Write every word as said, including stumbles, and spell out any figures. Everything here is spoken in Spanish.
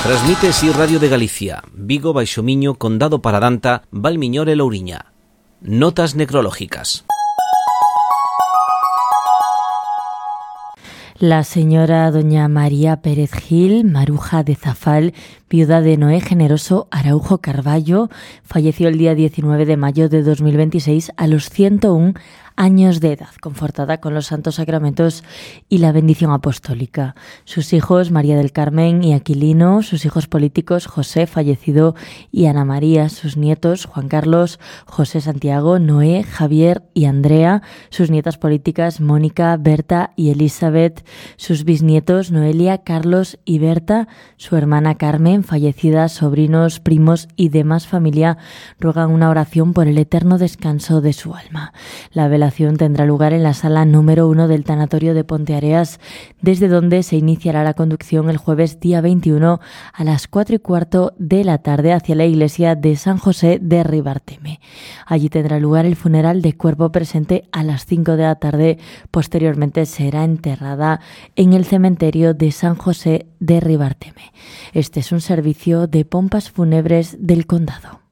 Transmite Si Radio de Galicia, Vigo, Baixo Miño, Condado Paradanta, Valmiñor e Louriña. Notas necrológicas. La señora doña María Pérez Gil, Maruja de Zafal, viuda de Noé Generoso Araujo Carballo, falleció el día diecinueve de mayo de dos mil veintiséis a los ciento un años de edad, confortada con los santos sacramentos y la bendición apostólica. Sus hijos, María del Carmen y Aquilino, sus hijos políticos, José, fallecido, y Ana María, sus nietos, Juan Carlos, José Santiago, Noé, Javier y Andrea, sus nietas políticas, Mónica, Berta y Elizabeth, sus bisnietos, Noelia, Carlos y Berta, su hermana Carmen, fallecida, sobrinos, primos y demás familia, ruegan una oración por el eterno descanso de su alma. La velación tendrá lugar en la sala número uno del tanatorio de Ponteareas, desde donde se iniciará la conducción el jueves día veintiuno a las cuatro y cuarto de la tarde hacia la iglesia de San José de Ribarteme. Allí tendrá lugar el funeral de cuerpo presente a las cinco de la tarde. Posteriormente será enterrada en el cementerio de San José de Ribarteme. Este es un servicio de pompas fúnebres del condado.